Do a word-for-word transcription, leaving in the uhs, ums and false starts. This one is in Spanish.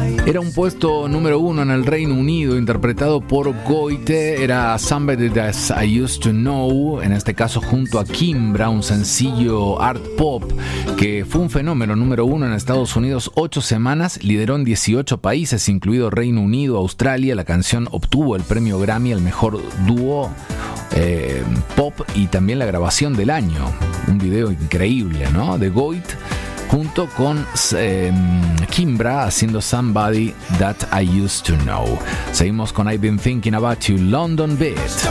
Era un puesto número uno en el Reino Unido, interpretado por Goite. Era Somebody That I Used to Know, en este caso junto a Kimbra, un sencillo art pop que fue un fenómeno número uno en Estados Unidos ocho semanas, lideró en dieciocho países, incluido Reino Unido, Australia. La canción obtuvo el premio Grammy al mejor dúo eh, pop y también la grabación del año. Un video increíble, ¿no? De Goite junto con eh, Kimbra haciendo Somebody That I Used to Know. Seguimos con I've Been Thinking About You, London Beat.